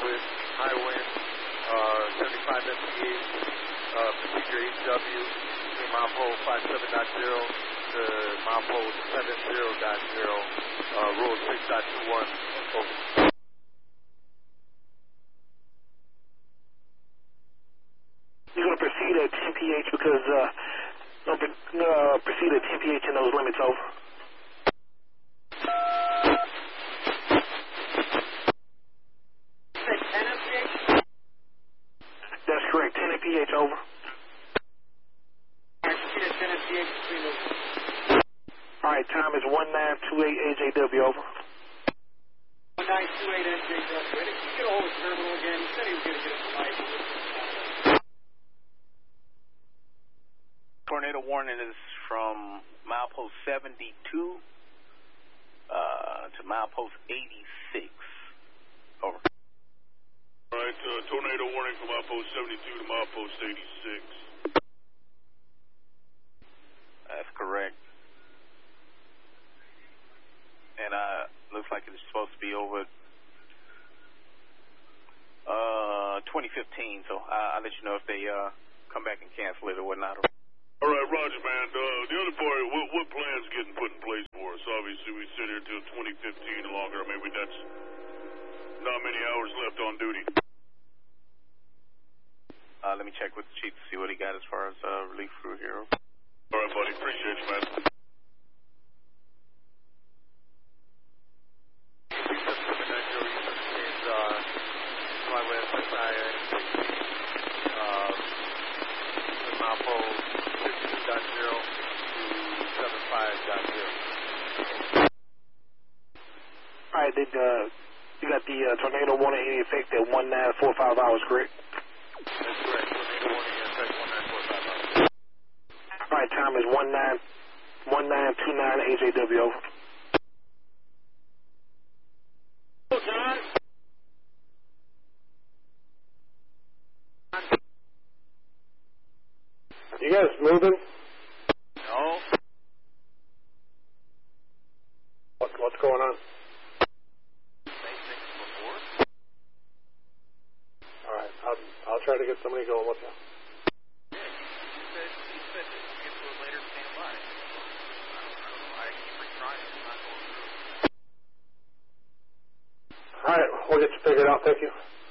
with high wind, 75 mph, procedure HW, between milepole 57.0 to milepole 70.0, rule 6.21, over. You're going to proceed at 10 pH because, proceed at 10 pH in those limits, over. That's correct, 10 pH, over. Alright, time is 1928 AJW, over. 1928 NJW. And if you get a hold of Terminal again, he said he was going to get us a light. Tornado warning is from milepost 72 to milepost 86. Over. All right, tornado warning from milepost 72 to milepost 86. That's correct. And looks like it's supposed to be over 2015, so I'll let you know if they come back and cancel it or whatnot. All right, Roger, man. The other part, what plans getting put in place for us? Obviously, we sit here till 2015 or longer. Maybe that's not many hours left on duty. Let me check with the chief to see what he got as far as relief crew here. All right, buddy. Appreciate you, man. Alright, you got the tornado warning in effect at 1945 hours, correct? That's correct. Tornado warning in effect 1945 hours. Alright, time is 1929 AJW, over. You guys moving? No. What's going on? All right, I'll try to get somebody going with you. Yeah, he said that you get to it later, stand by. I don't know. I keep retrying. It's not going through. All right, we'll get you figured out. Thank you.